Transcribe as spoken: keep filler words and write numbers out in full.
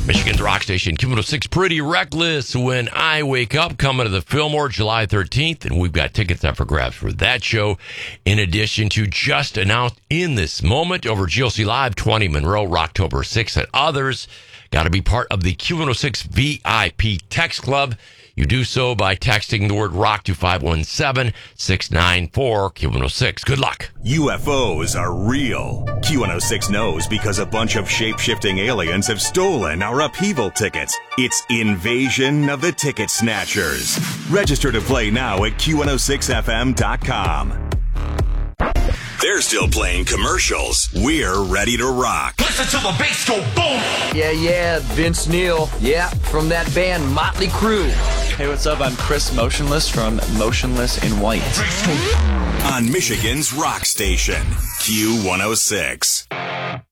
Michigan's rock station, Q one oh six, Pretty Reckless When I Wake Up, coming to the Fillmore July thirteenth, and we've got tickets up for grabs for that show, in addition to just announced in this moment over G L C Live, twenty Monroe, Rocktober sixth, and others. Got to be part of the Q one oh six V I P Text Club. You do so by texting the word rock to five one seven, six nine four, Q one oh six. Good luck. U F Os are real. Q one oh six knows because a bunch of shape-shifting aliens have stolen our upheaval tickets. It's Invasion of the Ticket Snatchers. Register to play now at Q one oh six F M dot com. They're still playing commercials. We're ready to rock. Listen to the bass go boom. Yeah, yeah, Vince Neil. Yeah, from that band Motley Crue. Hey, what's up? I'm Chris Motionless from Motionless in White. On Michigan's rock station, Q one oh six.